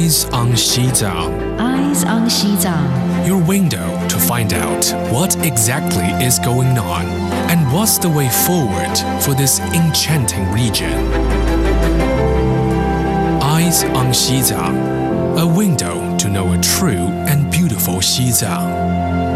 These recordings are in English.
Eyes on Xizang. Eyes on Xizang. Your window to find out what exactly is going on and what's the way forward for this enchanting region. Eyes on Xizang. A window to know a true and beautiful Xizang.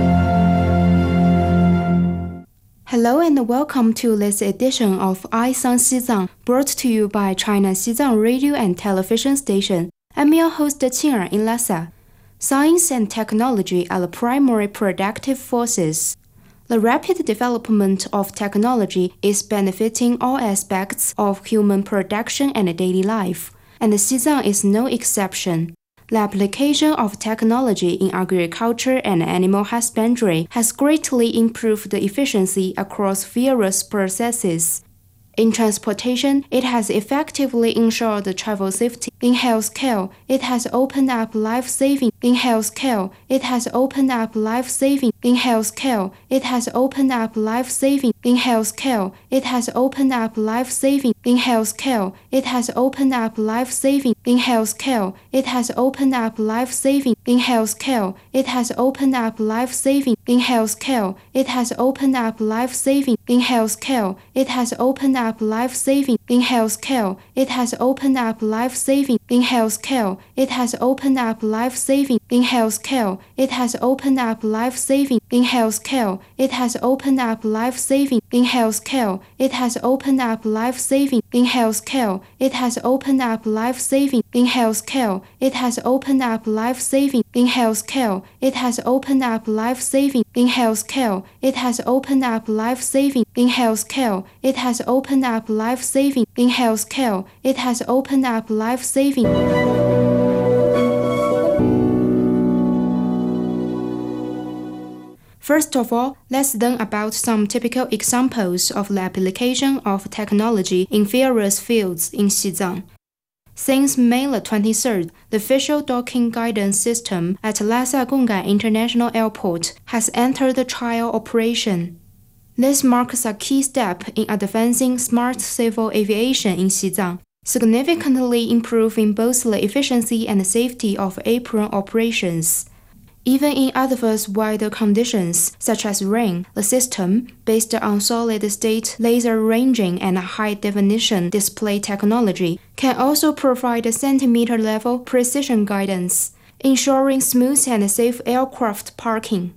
Hello and welcome to this edition of Eyes on Xizang, brought to you by China Xizang Radio and Television Station. I'm your host Qing'er in Lhasa. Science and technology are the primary productive forces. The rapid development of technology is benefiting all aspects of human production and daily life, and Xizang is no exception. The application of technology in agriculture and animal husbandry has greatly improved the efficiency across various processes. In transportation, it has effectively ensured the travel safety. In healthcare, it has opened up life-saving. In healthcare, it has opened up life-saving. In healthcare, it has opened up life-saving. In healthcare, it has opened up life-saving. In healthcare, it has opened up life-saving. In healthcare, it has opened up life-saving. In healthcare, it has opened up life-saving. In healthcare, it has opened up life-saving. In healthcare, it has opened up life-saving. In healthcare, it has opened up life-saving. In healthcare, it has opened up life-saving. In healthcare, it has opened up life-saving. In healthcare, it has opened up life-saving. In healthcare, it has opened up life-saving. In healthcare, it has opened up life-saving. In healthcare, it has opened up life-saving. In healthcare, it has opened up life-saving. In healthcare, it has opened up life-saving. In healthcare, it has opened up life-saving. In healthcare, it has opened up life-saving. First of all, let's learn about some typical examples of the application of technology in various fields in Xizang. Since May 23rd, the Visual Docking Guidance System at Lhasa Gonggai International Airport has entered the trial operation. This marks a key step in advancing smart civil aviation in Xizang, significantly improving both the efficiency and safety of apron operations. Even in adverse weather conditions, such as rain, the system, based on solid-state laser ranging and high-definition display technology, can also provide centimeter-level precision guidance, ensuring smooth and safe aircraft parking.